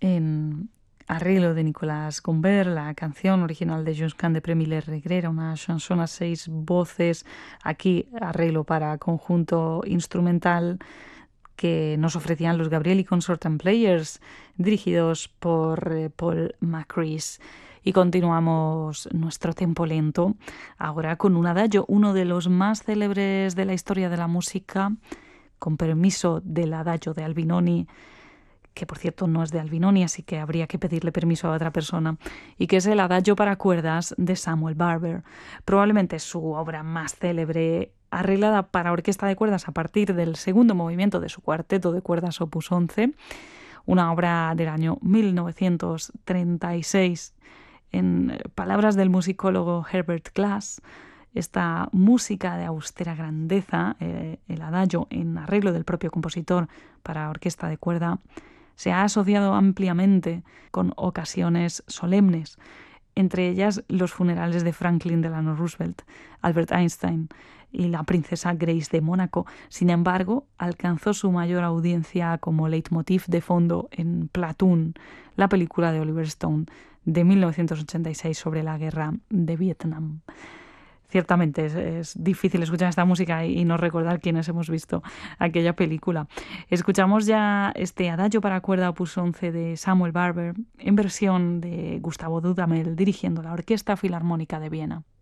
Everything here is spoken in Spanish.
en arreglo de Nicolas Gombert, la canción original de Jules Kahn de Premiler Regrera, una chanson a 6 voces, aquí arreglo para conjunto instrumental que nos ofrecían los Gabrieli Consort and Players, dirigidos por Paul Macris. Y continuamos nuestro tempo lento, ahora con un adagio, uno de los más célebres de la historia de la música, con permiso del adagio de Albinoni, que por cierto no es de Albinoni, así que habría que pedirle permiso a otra persona, y que es el adagio para cuerdas de Samuel Barber, probablemente su obra más célebre, arreglada para orquesta de cuerdas a partir del segundo movimiento de su cuarteto de cuerdas opus 11, una obra del año 1936. En palabras del musicólogo Herbert Glass, esta música de austera grandeza, el adagio en arreglo del propio compositor para orquesta de cuerda, se ha asociado ampliamente con ocasiones solemnes, entre ellas los funerales de Franklin Delano Roosevelt, Albert Einstein y la princesa Grace de Mónaco. Sin embargo, alcanzó su mayor audiencia como leitmotiv de fondo en Platoon, la película de Oliver Stone de 1986 sobre la guerra de Vietnam. Ciertamente es difícil escuchar esta música y no recordar quiénes hemos visto aquella película. Escuchamos ya este adagio para cuerda opus 11 de Samuel Barber en versión de Gustavo Dudamel dirigiendo la Orquesta Filarmónica de Viena.